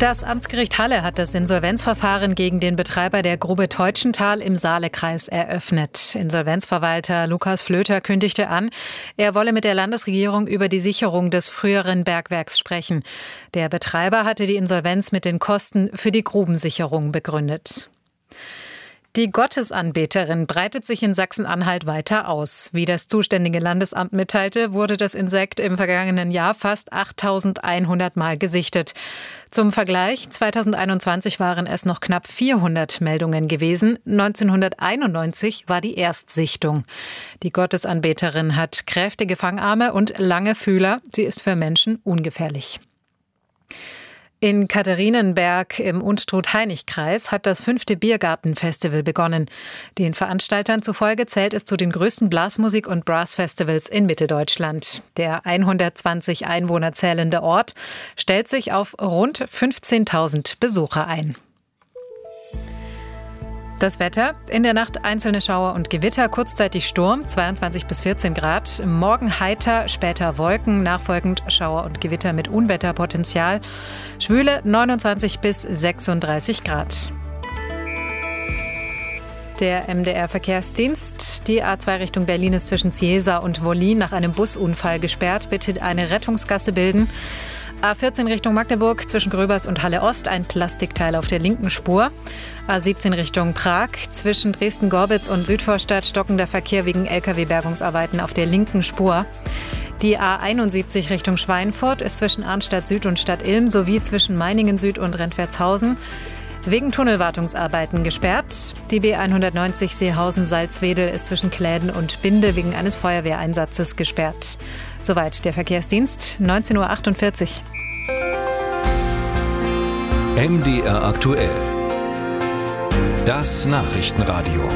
Das Amtsgericht Halle hat das Insolvenzverfahren gegen den Betreiber der Grube Teutschenthal im Saalekreis eröffnet. Insolvenzverwalter Lukas Flöter kündigte an, er wolle mit der Landesregierung über die Sicherung des früheren Bergwerks sprechen. Der Betreiber hatte die Insolvenz mit den Kosten für die Grubensicherung begründet. Die Gottesanbeterin breitet sich in Sachsen-Anhalt weiter aus. Wie das zuständige Landesamt mitteilte, wurde das Insekt im vergangenen Jahr fast 8.100 Mal gesichtet. Zum Vergleich, 2021 waren es noch knapp 400 Meldungen gewesen. 1991 war die Erstsichtung. Die Gottesanbeterin hat kräftige Fangarme und lange Fühler. Sie ist für Menschen ungefährlich. In Katharinenberg im Unstrut-Hainich-Kreis hat das 5. Biergarten-Festival begonnen. Den Veranstaltern zufolge zählt es zu den größten Blasmusik- und Brassfestivals in Mitteldeutschland. Der 120 Einwohner zählende Ort stellt sich auf rund 15.000 Besucher ein. Das Wetter: In der Nacht einzelne Schauer und Gewitter, kurzzeitig Sturm, 22 bis 14 Grad. Morgen heiter, später Wolken, nachfolgend Schauer und Gewitter mit Unwetterpotenzial. Schwüle 29 bis 36 Grad. Der MDR-Verkehrsdienst. Die A2 Richtung Berlin ist zwischen Ziesa und Wollin nach einem Busunfall gesperrt. Bitte eine Rettungsgasse bilden. A14 Richtung Magdeburg zwischen Gröbers und Halle-Ost ein Plastikteil auf der linken Spur. A17 Richtung Prag zwischen Dresden-Gorbitz und Südvorstadt stockender Verkehr wegen Lkw-Bergungsarbeiten auf der linken Spur. Die A71 Richtung Schweinfurt ist zwischen Arnstadt Süd und Stadt Ilm sowie zwischen Meiningen Süd und Rentwertshausen wegen Tunnelwartungsarbeiten gesperrt. Die B190 Seehausen-Salzwedel ist zwischen Kläden und Binde wegen eines Feuerwehreinsatzes gesperrt. Soweit der Verkehrsdienst, 19.48 Uhr. MDR aktuell. Das Nachrichtenradio.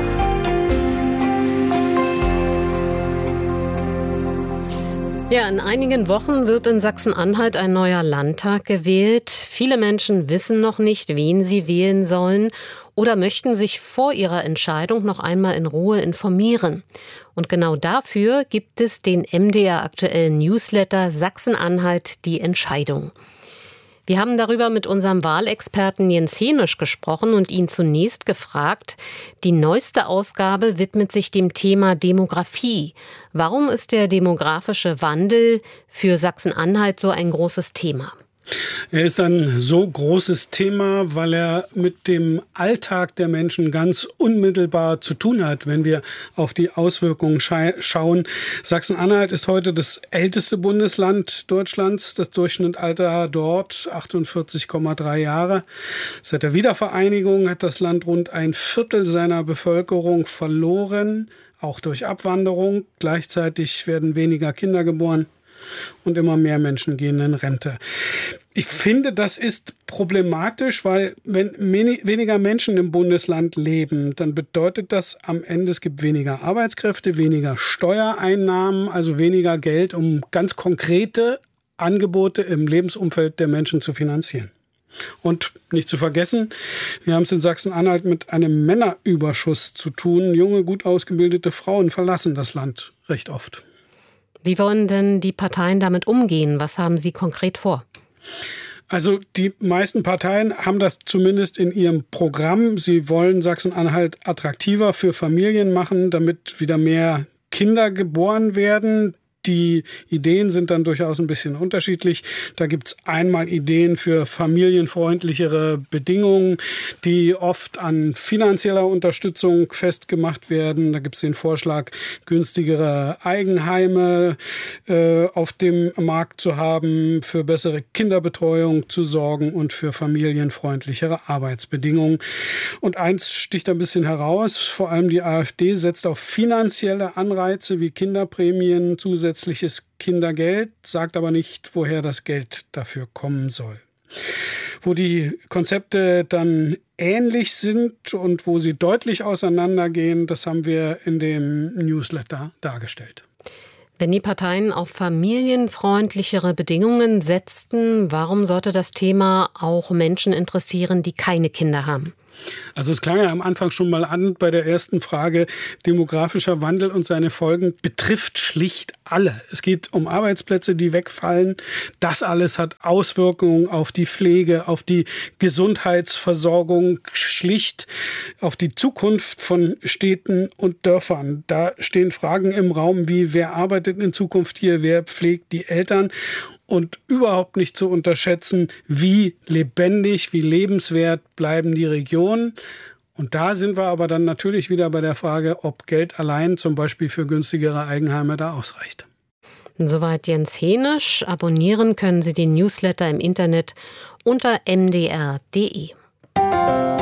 Ja, in einigen Wochen wird in Sachsen-Anhalt ein neuer Landtag gewählt. Viele Menschen wissen noch nicht, wen sie wählen sollen oder möchten sich vor ihrer Entscheidung noch einmal in Ruhe informieren. Und genau dafür gibt es den MDR aktuellen Newsletter Sachsen-Anhalt die Entscheidung. Wir haben darüber mit unserem Wahlexperten Jens Henisch gesprochen und ihn zunächst gefragt, die neueste Ausgabe widmet sich dem Thema Demografie. Warum ist der demografische Wandel für Sachsen-Anhalt so ein großes Thema? Er ist ein so großes Thema, weil er mit dem Alltag der Menschen ganz unmittelbar zu tun hat, wenn wir auf die Auswirkungen schauen. Sachsen-Anhalt ist heute das älteste Bundesland Deutschlands. Das Durchschnittsalter dort 48,3 Jahre. Seit der Wiedervereinigung hat das Land rund ein Viertel seiner Bevölkerung verloren, auch durch Abwanderung. Gleichzeitig werden weniger Kinder geboren. Und immer mehr Menschen gehen in Rente. Ich finde, das ist problematisch, weil wenn weniger Menschen im Bundesland leben, dann bedeutet das am Ende, es gibt weniger Arbeitskräfte, weniger Steuereinnahmen, also weniger Geld, um ganz konkrete Angebote im Lebensumfeld der Menschen zu finanzieren. Und nicht zu vergessen, wir haben es in Sachsen-Anhalt mit einem Männerüberschuss zu tun. Junge, gut ausgebildete Frauen verlassen das Land recht oft. Wie wollen denn die Parteien damit umgehen? Was haben Sie konkret vor? Also die meisten Parteien haben das zumindest in ihrem Programm. Sie wollen Sachsen-Anhalt attraktiver für Familien machen, damit wieder mehr Kinder geboren werden. Die Ideen sind dann durchaus ein bisschen unterschiedlich. Da gibt es einmal Ideen für familienfreundlichere Bedingungen, die oft an finanzieller Unterstützung festgemacht werden. Da gibt es den Vorschlag, günstigere Eigenheime auf dem Markt zu haben, für bessere Kinderbetreuung zu sorgen und für familienfreundlichere Arbeitsbedingungen. Und eins sticht ein bisschen heraus, vor allem die AfD setzt auf finanzielle Anreize wie Kinderprämien, zusätzliches Kindergeld, sagt aber nicht, woher das Geld dafür kommen soll. Wo die Konzepte dann ähnlich sind und wo sie deutlich auseinandergehen, das haben wir in dem Newsletter dargestellt. Wenn die Parteien auf familienfreundlichere Bedingungen setzten, warum sollte das Thema auch Menschen interessieren, die keine Kinder haben? Also es klang ja am Anfang schon mal an bei der ersten Frage, demografischer Wandel und seine Folgen betrifft schlicht alle. Es geht um Arbeitsplätze, die wegfallen. Das alles hat Auswirkungen auf die Pflege, auf die Gesundheitsversorgung, schlicht auf die Zukunft von Städten und Dörfern. Da stehen Fragen im Raum wie, wer arbeitet in Zukunft hier, wer pflegt die Eltern? Und überhaupt nicht zu unterschätzen, wie lebendig, wie lebenswert bleiben die Regionen. Und da sind wir aber dann natürlich wieder bei der Frage, ob Geld allein zum Beispiel für günstigere Eigenheime da ausreicht. Soweit Jens Henisch. Abonnieren können Sie den Newsletter im Internet unter mdr.de.